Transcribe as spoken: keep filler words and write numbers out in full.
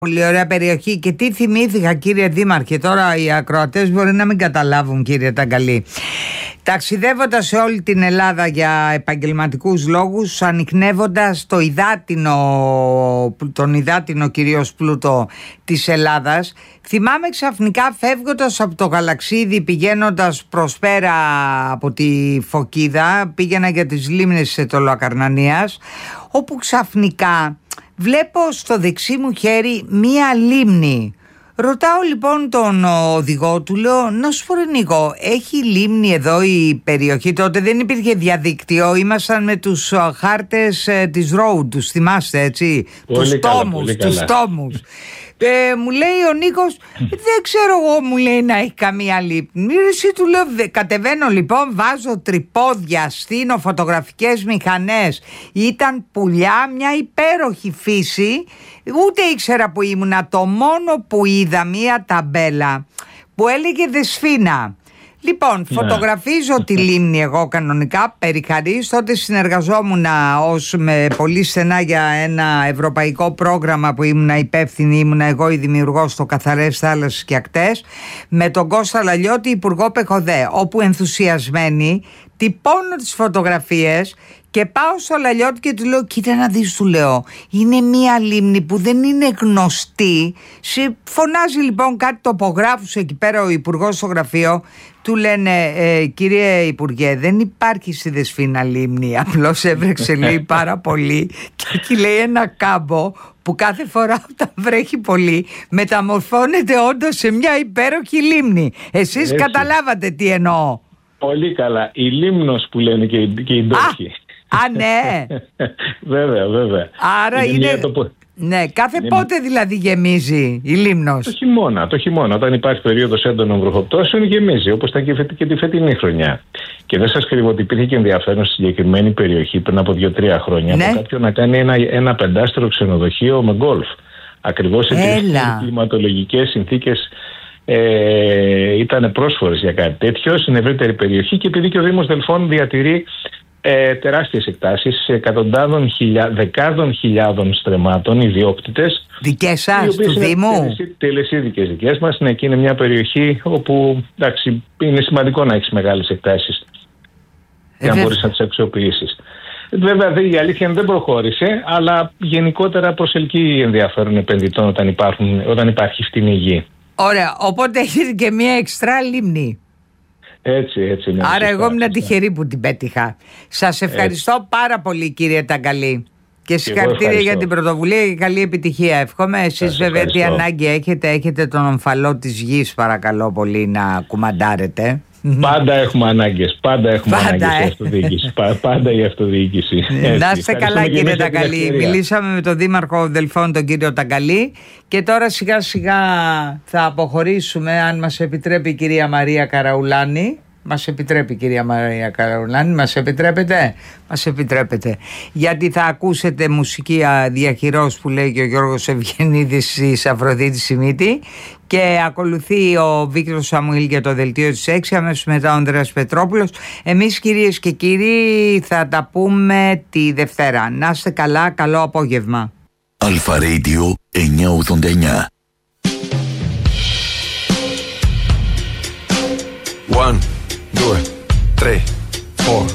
Πολύ ωραία περιοχή. Και τι θυμήθηκα, κύριε Δήμαρχε, τώρα οι ακροατές μπορεί να μην καταλάβουν, κύριε Ταγκαλή. Ταξιδεύοντας σε όλη την Ελλάδα για επαγγελματικούς λόγους, ανιχνεύοντας το υδάτινο, τον υδάτινο κυρίως πλούτο της Ελλάδας, θυμάμαι ξαφνικά φεύγοντας από το Γαλαξίδι, πηγαίνοντας προς πέρα από τη Φωκίδα, πήγαινα για τις λίμνες της Αιτωλοακαρνανίας, όπου ξαφνικά βλέπω στο δεξί μου χέρι μία λίμνη. Ρωτάω λοιπόν τον οδηγό του, λέω, να σου πω Νίκο, έχει λίμνη εδώ η περιοχή? Τότε δεν υπήρχε διαδίκτυο, ήμασταν με τους χάρτες ε, της Road, τους θυμάστε έτσι, πολύ τους καλά, τόμους, τους τόμους. Ε, μου λέει ο Νίκος, δεν ξέρω εγώ, μου λέει, να έχει καμία λίμνη. Εσύ του λέω, κατεβαίνω λοιπόν, βάζω τρυπόδια, στείνω φωτογραφικές μηχανές. Ήταν πουλιά, μια υπέροχη φύση. Ούτε ήξερα που ήμουνα. Το μόνο που είδα μια ταμπέλα που έλεγε Δεσφίνα. Λοιπόν, φωτογραφίζω yeah. τη λίμνη εγώ κανονικά, περιχαρής. Τότε συνεργαζόμουν ως με πολύ στενά για ένα ευρωπαϊκό πρόγραμμα που ήμουν υπεύθυνη, ήμουν εγώ η δημιουργός στο Καθαρές Θάλασσες και Ακτές, με τον Κώστα Λαλιώτη, υπουργό Πεχοδέ, όπου ενθουσιασμένοι τυπώνω τις φωτογραφίες και πάω στο Λαλιώτη και του λέω, κοίτα να δεις, του λέω, είναι μία λίμνη που δεν είναι γνωστή. Σε φωνάζει λοιπόν κάτι τοπογράφους εκεί πέρα ο υπουργός στο γραφείο. Του λένε, ε, κύριε Υπουργέ, δεν υπάρχει στη Δεσφίνα λίμνη, απλώς έβρεξε λέει πάρα πολύ και εκεί λέει ένα κάμπο που κάθε φορά όταν βρέχει πολύ μεταμορφώνεται όντως σε μια υπέροχη λίμνη. Εσείς έτσι καταλάβατε τι εννοώ? Πολύ καλά, η λίμνος που λένε και οι, και οι ντόπιοι. Α, ναι. Βέβαια, βέβαια. Άρα είναι... είναι... Το... Ναι, κάθε είναι... πότε δηλαδή γεμίζει η λίμνος? Το χειμώνα, το χειμώνα. Όταν υπάρχει περίοδος έντονων βροχοπτώσεων γεμίζει, όπως ήταν και, και τη φετινή χρονιά. Και δεν σας κρύβω ότι υπήρχε και ενδιαφέρον στη συγκεκριμένη περιοχή πριν από δύο τρία χρόνια, ναι, από κάποιον να κάνει ένα, ένα πεντάστερο ξενοδοχείο με γκολφ. Ακριβώς επειδή οι κλιματολογικές συνθήκες ε, ήταν πρόσφορες για κάτι τέτοιο στην ευρύτερη περιοχή, και επειδή και ο Δήμος Δελφών διατηρεί Ε, τεράστιες εκτάσεις, εκατοντάδων χιλιά, δεκάδων χιλιάδων στρεμμάτων, ιδιόκτητες. Δικές σας, του Δήμου? Τελεσίδικες δικές μας, ναι, και είναι μια περιοχή όπου, εντάξει, είναι σημαντικό να έχεις μεγάλες εκτάσεις ε, για να μπορείς να τις αξιοποιήσεις. Βέβαια η αλήθεια δεν προχώρησε, αλλά γενικότερα προσελκύει ενδιαφέρον επενδυτών όταν, υπάρχουν, όταν υπάρχει φτηνή γη. Ωραία, οπότε έχεις και μια εξτρά λίμνη. Έτσι, έτσι. Ναι, άρα εγώ ήμουν τυχερή που την πέτυχα. Σας ευχαριστώ έτσι. πάρα πολύ, κύριε Ταγκαλή. Και συγχαρητήρια για την πρωτοβουλία και καλή επιτυχία. Εύχομαι. Εσείς βέβαια τι ανάγκη έχετε? Έχετε τον ομφαλό της γης, παρακαλώ πολύ, να κουμαντάρετε. Πάντα έχουμε ανάγκες. Πάντα έχουμε πάντα, ανάγκες ε. η αυτοδιοίκηση. Πάντα η αυτοδιοίκηση. Να είστε καλά, κύριε Ταγκαλή. Μιλήσαμε με τον Δήμαρχο Δελφών, τον κύριο Ταγκαλή, και τώρα σιγά σιγά θα αποχωρήσουμε, αν μας επιτρέπει η κυρία Μαρία Καραουλάνη. Μας επιτρέπει, κυρία Μαρία Καραουλάνη? Μας επιτρέπετε? Μας επιτρέπετε. Γιατί θα ακούσετε μουσική διαχειρός που λέει και ο Γιώργος Ευγενίδης της Αφροδίτης Σιμίτη, και ακολουθεί ο Βίκτορος Σαμουήλ για το δελτίο της έξι, αμέσως μετά ο Ανδρέας Πετρόπουλος. Εμείς, κυρίες και κύριοι, θα τα πούμε τη Δευτέρα. Να είστε καλά, καλό απόγευμα. Αλφα Radio εννιακόσια ογδόντα εννιά. One, two, three, four.